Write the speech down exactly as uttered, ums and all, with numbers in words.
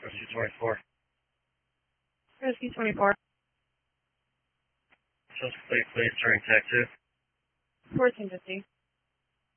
Rescue twenty-four. Rescue twenty-four. Suspect plate during tech two. fourteen fifty.